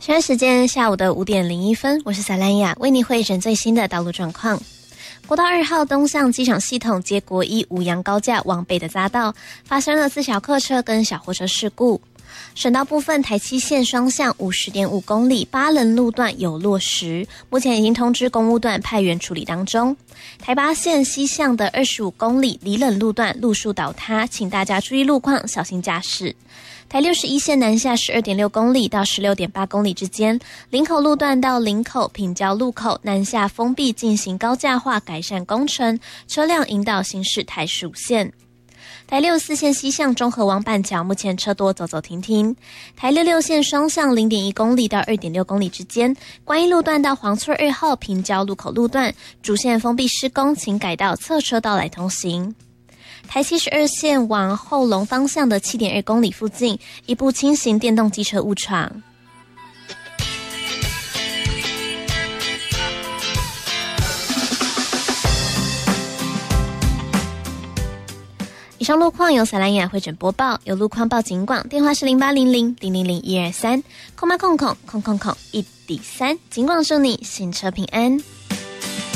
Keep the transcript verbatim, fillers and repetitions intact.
现在时间下午的五点零一分，我是萨兰雅，为你汇整最新的道路状况。国道二号东向机场系统接国一五杨高架往北的匝道发生了自小客车跟小货车事故。省道部分，台七线双向 五十点五 公里八人路段有落石，目前已经通知公务段派员处理当中。台八线西向的二十五公里里冷路段路树倒塌，请大家注意路况，小心驾驶。台六十一线南下 十二点六 公里到 十六点八 公里之间，林口路段到林口品交路口南下封闭进行高架化改善工程，车辆引导行驶台十五线。台六四线西向中和往板桥，目前车多走走停停。台六六线双向 零点一 公里到 二点六 公里之间，观音路段到黄村二号平交路口路段主线封闭施工，请改道侧车道来通行。台七十二线往后龙方向的 七点二 公里附近，一部轻型电动机车误闯。以上路况由萨兰雅汇整播报，有路况报警广，电话是零八零零零零零一二三，空八空空空空空一底三，警广祝你行车平安。